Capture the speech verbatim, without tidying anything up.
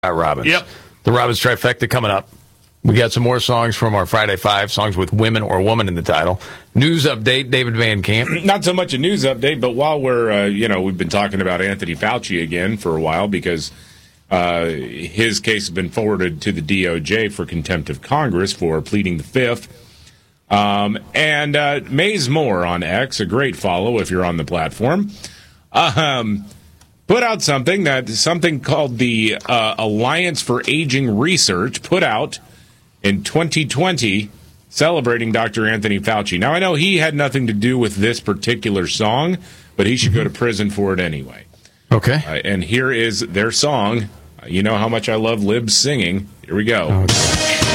Robbins. Yep. The Robbins trifecta coming up. We got some more songs from our Friday Five, songs with women or woman in the title. News update, David Van Camp. Not so much a news update, but while we're, uh, you know, we've been talking about Anthony Fauci again for a while because uh, his case has been forwarded to the D O J for contempt of Congress for pleading the fifth. Um, and uh, Maze Moore on X, a great follow if you're on the platform, um, put out something that something called the uh, Alliance for Aging Research put out in twenty twenty, celebrating Doctor Anthony Fauci. Now, I know he had nothing to do with this particular song, but he should go to prison for it anyway. Okay. Uh, and here is their song. You know how much I love Libs singing. Here we go. Okay.